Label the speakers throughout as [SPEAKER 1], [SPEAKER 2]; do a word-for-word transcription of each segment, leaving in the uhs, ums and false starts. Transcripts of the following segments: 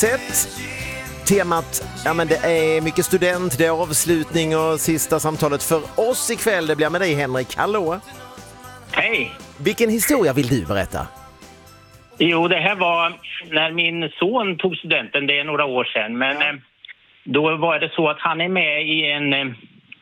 [SPEAKER 1] Sätt. Temat, ja men det är mycket student, det är avslutning och sista samtalet för oss ikväll. Det blir med dig, Henrik. Hallå?
[SPEAKER 2] Hej!
[SPEAKER 1] Vilken historia vill du berätta?
[SPEAKER 2] Jo, det här var när min son tog studenten, det är några år sedan. Men eh, då var det så att han är med i en eh,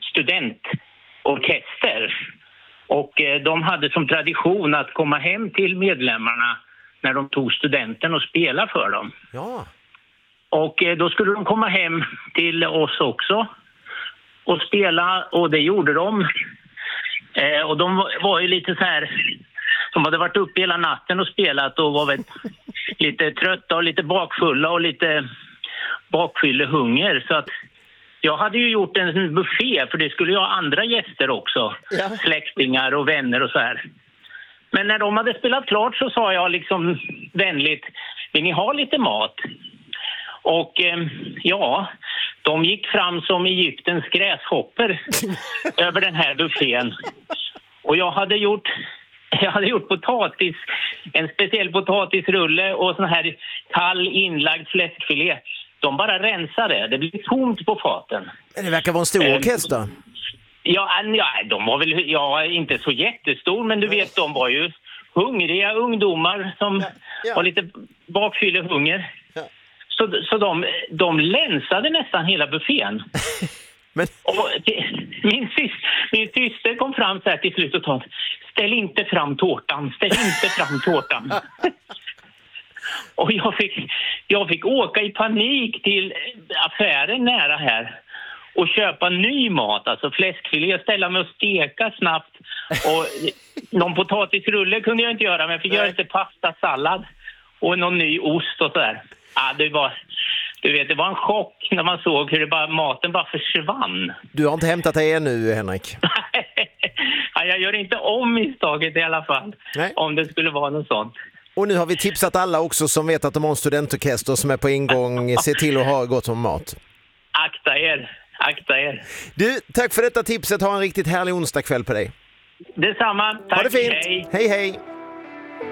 [SPEAKER 2] studentorkester. Och eh, de hade som tradition att komma hem till medlemmarna när de tog studenten och spela för dem.
[SPEAKER 1] Ja.
[SPEAKER 2] Och eh, då skulle de komma hem till oss också och spela, och det gjorde de. Eh, och de var, var ju lite så här, de hade varit uppe hela natten och spelat och var väl lite trötta och lite bakfulla och lite bakfyllehunger. Så att jag hade ju gjort en buffé, för det skulle jag ha andra gäster också.
[SPEAKER 1] Ja.
[SPEAKER 2] Släktingar och vänner och så här. Men när de hade spelat klart så sa jag liksom vänligt, vill ni ha lite mat? Och eh, ja, de gick fram som Egyptens gräshopper över den här buffén. Och jag hade gjort, jag hade gjort potatis, en speciell potatisrulle och sån här kall inlagd fläskfilé. De bara rensade, det blev tomt på faten.
[SPEAKER 1] Det verkar vara en stor orkester.
[SPEAKER 2] Ja, ja, de var väl ja, inte så jättestor, men du vet, de var ju hungriga ungdomar som ja, ja. var lite bakfyllehunger. Ja. Så, så de, de länsade nästan hela buffén. Men... Och det, min, syster, min syster kom fram så här till slut och sa, ställ inte fram tårtan, ställ inte fram tårtan. Och jag fick, jag fick åka i panik till affären nära här och köpa ny mat, alltså fläskfilé, ställa mig och steka snabbt. Och någon potatisrulle kunde jag inte göra, men jag fick Nej. göra lite pasta, sallad och någon ny ost och sådär. Ja, det var, du vet, det var en chock när man såg hur det bara, maten bara försvann.
[SPEAKER 1] Du har inte hämtat dig ännu, Henrik?
[SPEAKER 2] Ja, jag gör inte om misstaget i alla fall. Nej. Om det skulle vara något sånt.
[SPEAKER 1] Och nu har vi tipsat alla också som vet att de har en studentorkester som är på ingång. Se till att ha gott om mat.
[SPEAKER 2] Akta er, akta er.
[SPEAKER 1] Du, tack för detta tipset. Ha en riktigt härlig onsdagkväll på dig.
[SPEAKER 2] Detsamma, tack.
[SPEAKER 1] Ha det fint.
[SPEAKER 2] Hej,
[SPEAKER 1] hej. hej.